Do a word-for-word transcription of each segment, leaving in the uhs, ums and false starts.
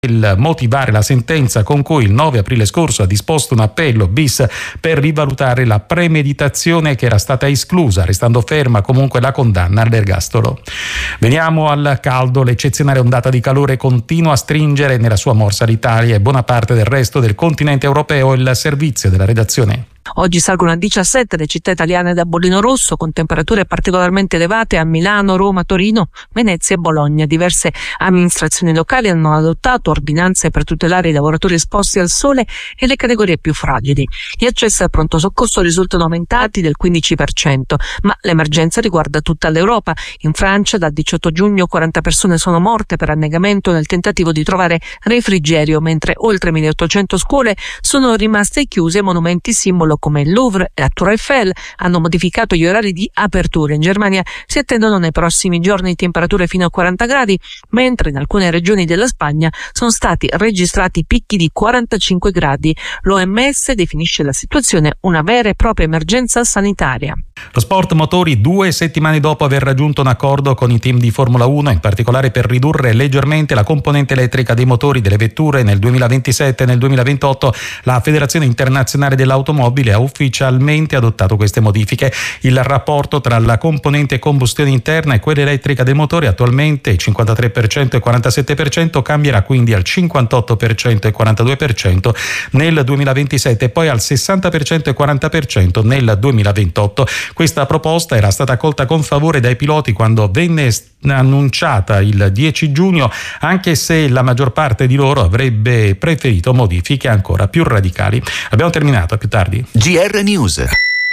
nel motivare la sentenza con cui il nove aprile scorso ha disposto un appello bis per rivalutare la premeditazione che era stata esclusa, restando ferma comunque la condanna all'ergastolo. Veniamo al caldo. L'eccezionale ondata di calore continua a stringere nella sua morsa l'Italia e buona parte del resto del continente europeo. Il servizio della redazione. Oggi salgono a diciassette le città italiane da bollino rosso, con temperature particolarmente elevate a Milano, Roma, Torino, Venezia e Bologna. Diverse amministrazioni locali hanno adottato ordinanze per tutelare i lavoratori esposti al sole e le categorie più fragili. Gli accessi al pronto soccorso risultano aumentati del quindici per cento, ma l'emergenza riguarda tutta l'Europa. In Francia dal diciotto giugno quaranta persone sono morte per annegamento nel tentativo di trovare refrigerio, mentre oltre milleottocento scuole sono rimaste chiuse e monumenti simbolo come il Louvre e la Tour Eiffel hanno modificato gli orari di apertura. In Germania si attendono nei prossimi giorni temperature fino a quaranta gradi, mentre in alcune regioni della Spagna sono stati registrati picchi di quarantacinque gradi. L'O M S definisce la situazione una vera e propria emergenza sanitaria. Lo sport motori due settimane dopo aver raggiunto un accordo con i team di Formula uno, in particolare per ridurre leggermente la componente elettrica dei motori delle vetture nel duemilaventisette e nel duemilaventotto, la Federazione Internazionale dell'Automobile ha ufficialmente adottato queste modifiche. Il rapporto tra la componente combustione interna e quella elettrica del motore, attualmente cinquantatré per cento e quarantasette per cento, cambierà quindi al cinquantotto per cento e quarantadue per cento nel duemilaventisette e poi al sessanta per cento e quaranta per cento nel duemilaventotto. Questa proposta era stata accolta con favore dai piloti quando venne annunciata il dieci giugno, anche se la maggior parte di loro avrebbe preferito modifiche ancora più radicali. Abbiamo terminato, a più tardi. G R News.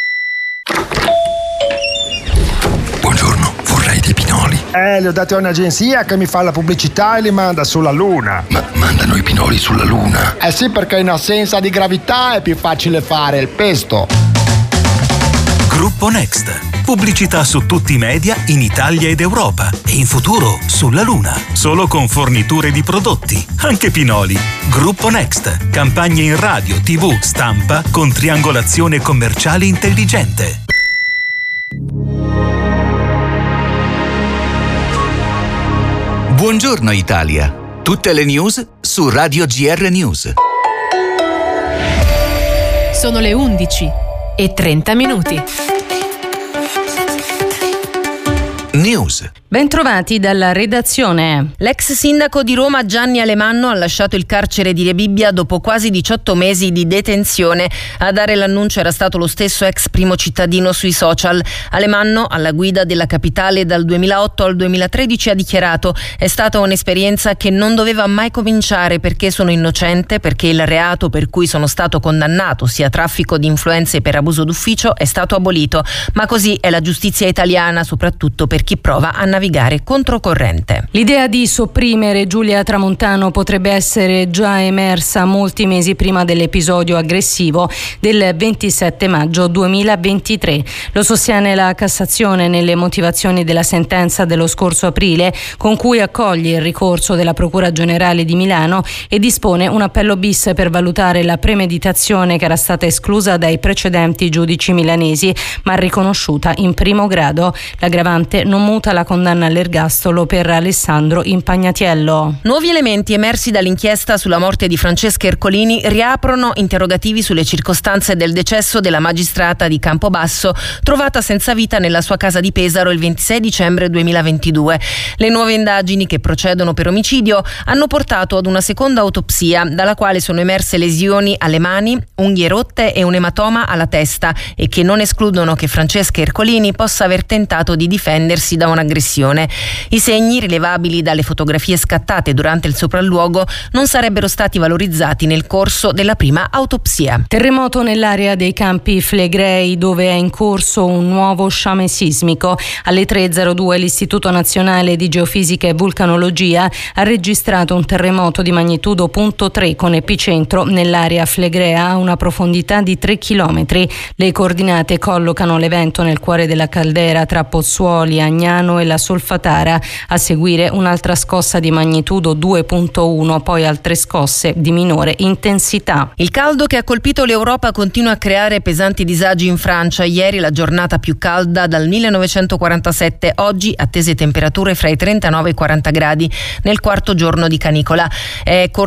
Buongiorno, vorrei dei pinoli. Eh, li ho dati a un'agenzia che mi fa la pubblicità e li manda sulla Luna. Ma mandano i pinoli sulla Luna? Eh sì, perché in assenza di gravità è più facile fare il pesto. Gruppo Next. Pubblicità su tutti i media in Italia ed Europa e in futuro sulla Luna. Solo con forniture di prodotti, anche pinoli. Gruppo Next. Campagne in radio, tivù, stampa con triangolazione commerciale intelligente. Buongiorno Italia. Tutte le news su Radio G R News. Sono le undici e trenta minuti. News. Bentrovati dalla redazione. L'ex sindaco di Roma Gianni Alemanno ha lasciato il carcere di Rebibbia dopo quasi diciotto mesi di detenzione. A dare l'annuncio era stato lo stesso ex primo cittadino sui social. Alemanno, alla guida della capitale dal duemilaotto al duemilatredici, ha dichiarato: è stata un'esperienza che non doveva mai cominciare perché sono innocente, perché il reato per cui sono stato condannato, sia traffico di influenze per abuso d'ufficio, è stato abolito. Ma così è la giustizia italiana, soprattutto per chi prova a navigare controcorrente. L'idea di sopprimere Giulia Tramontano potrebbe essere già emersa molti mesi prima dell'episodio aggressivo del ventisette maggio duemilaventitré. Lo sostiene la Cassazione nelle motivazioni della sentenza dello scorso aprile, con cui accoglie il ricorso della Procura Generale di Milano e dispone un appello bis per valutare la premeditazione che era stata esclusa dai precedenti giudici milanesi, ma riconosciuta in primo grado. L'aggravante non muta la condanna all'ergastolo per Alessandro Impagnatiello. Nuovi elementi emersi dall'inchiesta sulla morte di Francesca Ercolini riaprono interrogativi sulle circostanze del decesso della magistrata di Campobasso, trovata senza vita nella sua casa di Pesaro il ventisei dicembre duemilaventidue. Le nuove indagini, che procedono per omicidio, hanno portato ad una seconda autopsia, dalla quale sono emerse lesioni alle mani, unghie rotte e un ematoma alla testa, e che non escludono che Francesca Ercolini possa aver tentato di difendersi da un'aggressione. I segni rilevabili dalle fotografie scattate durante il sopralluogo non sarebbero stati valorizzati nel corso della prima autopsia. Terremoto nell'area dei Campi Flegrei, dove è in corso un nuovo sciame sismico. Alle tre e zero due l'Istituto Nazionale di Geofisica e Vulcanologia ha registrato un terremoto di magnitudo zero virgola tre con epicentro nell'area flegrea a una profondità di tre chilometri. Le coordinate collocano l'evento nel cuore della caldera tra Pozzuoli, Agnano e la Solfatara, a seguire un'altra scossa di magnitudo due virgola uno, poi altre scosse di minore intensità. Il caldo che ha colpito l'Europa continua a creare pesanti disagi in Francia. Ieri la giornata più calda dal millenovecentoquarantasette, oggi attese temperature fra i trentanove e i quaranta gradi nel quarto giorno di canicola. È corso